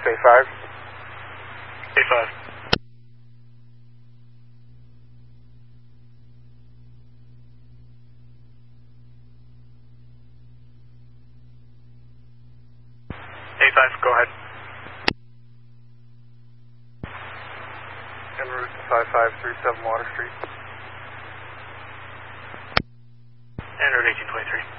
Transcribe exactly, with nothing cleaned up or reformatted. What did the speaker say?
A five. A five. A five, go ahead. En route to five five three seven Water Street. En route eighteen twenty-three.